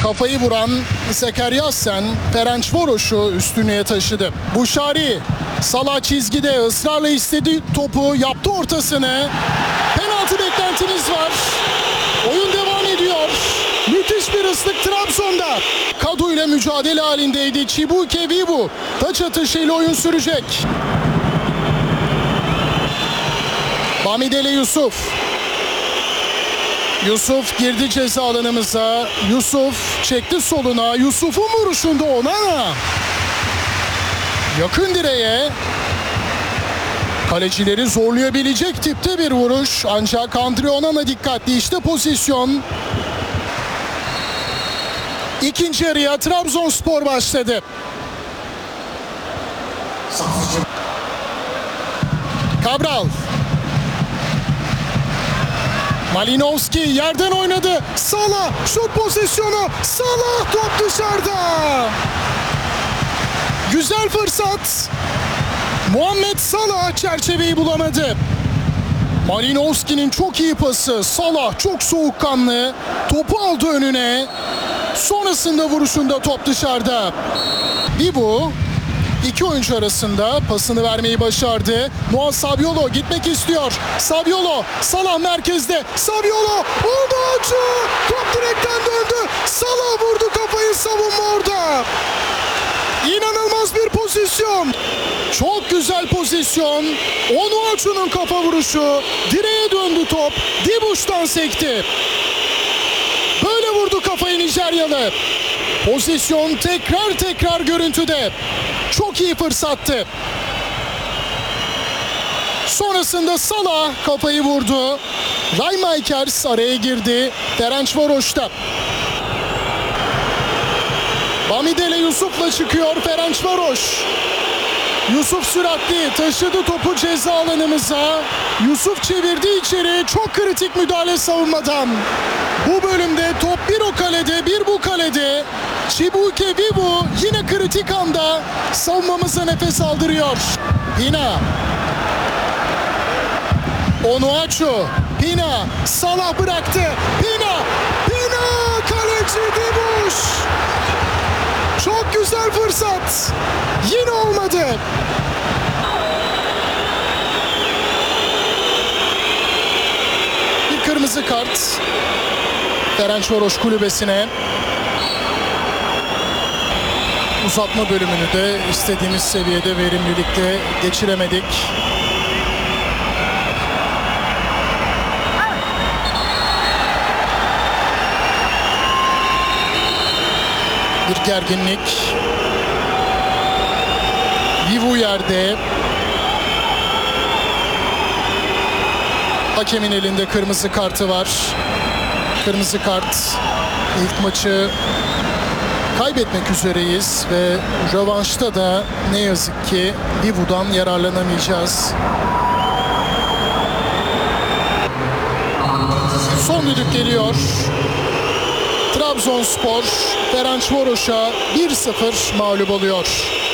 Kafayı vuran Zekeryasen Ferencvaros'u üstünlüğe taşıdı. Buşari Salah çizgide ısrarla istedi topu, yaptı ortasını. Penaltı beklentimiz var. Oyun devam ediyor. Müthiş bir ıslık Trabzon'da. Kadu ile mücadele halindeydi. Chibuike Vivu taç atışıyla oyun sürecek. Bamidele Yusuf. Yusuf girdi ceza alanımıza. Yusuf çekti soluna. Yusuf'un vuruşunda Onana. Yakın direğe. Kalecileri zorlayabilecek tipte bir vuruş. Ancak Andre Onana dikkatli. İşte pozisyon. İkinci yarıya Trabzonspor başladı. Cabral. Malinovski yerden oynadı. Salah şut pozisyonu. Salah top dışarıda. Güzel fırsat. Muhammed Salah çerçeveyi bulamadı. Malinovski'nin çok iyi pası. Salah çok soğukkanlı. Topu aldı önüne. Sonrasında vuruşunda top dışarıda. Vivu İki oyuncu arasında pasını vermeyi başardı. Noah Saviolo gitmek istiyor. Saviolo, Salah merkezde. Saviolo, oldu açı. Top direkten döndü. Salah vurdu kafayı, savunma orada. İnanılmaz bir pozisyon. Çok güzel pozisyon. Onuachu'nun kafa vuruşu. Direğe döndü top. Dibuş'tan sekti. Böyle vurdu kafayı Nijeryalı. Pozisyon tekrar görüntüde. Çok iyi fırsattı. Sonrasında Salah kafayı vurdu. Raymakers araya girdi. Ferencvaros'ta. Bamidele Yusuf'la çıkıyor Ferencvaros. Yusuf süratli taşıdı topu ceza alanımıza. Yusuf çevirdi içeri. Çok kritik müdahale savunmadan. Bu bölümde top bir o kalede bir bu kalede. Chibuike Vivu yine kritik anda savunmamıza nefes aldırıyor. Pina. Onuachu. Pina. Salah bıraktı. Pina. Kaleci Dibuş. Çok güzel fırsat. Yine olmadı. Bir kırmızı kart. Ferencvaros kulübesine. Uzatma bölümünü de istediğimiz seviyede verimlilikte geçiremedik. Bir gerginlik. Vivu yerde. Hakemin elinde kırmızı kartı var. Kırmızı kart. İlk maçı kaybetmek üzereyiz ve rövanşta da ne yazık ki Vivu'dan yararlanamayacağız. Son düdük geliyor. Trabzonspor Ferencvaros'a 1-0 mağlup oluyor.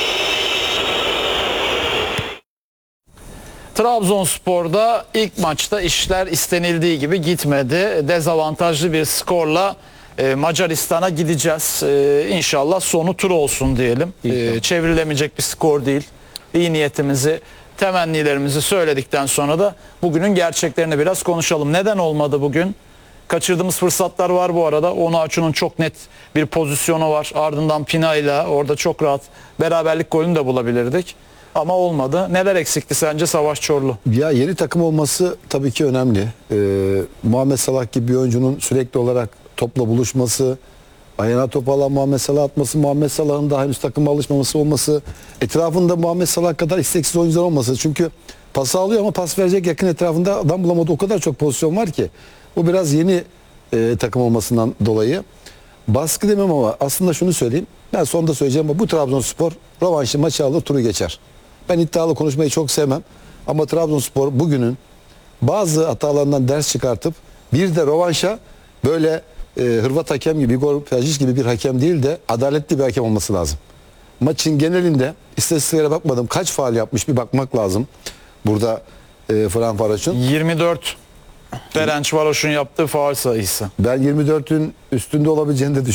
Trabzonspor'da ilk maçta işler istenildiği gibi gitmedi. Dezavantajlı bir skorla Macaristan'a gideceğiz. İnşallah sonu tur olsun diyelim. Çevrilemeyecek bir skor değil. İyi niyetimizi, temennilerimizi söyledikten sonra da bugünün gerçeklerini biraz konuşalım. Neden olmadı bugün? Kaçırdığımız fırsatlar var bu arada. Onuachu'nun çok net bir pozisyonu var. Ardından Pina'yla orada çok rahat beraberlik golünü de bulabilirdik. Ama olmadı. Neler eksikti sence Savaş Çorlu? Ya yeni takım olması tabii ki önemli. Muhammed Salah gibi bir oyuncunun sürekli olarak topla buluşması, ayağına top alan Muhammed Salah atması, Muhammed Salah'ın da henüz takıma alışmaması olması, etrafında Muhammed Salah kadar isteksiz oyuncular olması. Çünkü pas alıyor ama pas verecek yakın etrafında adam bulamadı. O kadar çok pozisyon var ki. Bu biraz yeni takım olmasından dolayı. Baskı demem ama aslında şunu söyleyeyim. Ben sonunda söyleyeceğim ama bu Trabzonspor rövanşı maçı alır, turu geçer. Ben iddialı konuşmayı çok sevmem. Ama Trabzonspor bugünün bazı hatalarından ders çıkartıp bir de rövanşa böyle Hırvat hakem gibi, Igor Pajic gibi bir hakem değil de adaletli bir hakem olması lazım. Maçın genelinde istatistiklere bakmadım. Kaç faul yapmış bir bakmak lazım. Burada Ferencvaros'un 24 Ferencvaros'un yaptığı faul sayısı. Ben 24'ün üstünde olabileceğini de düşünüyorum.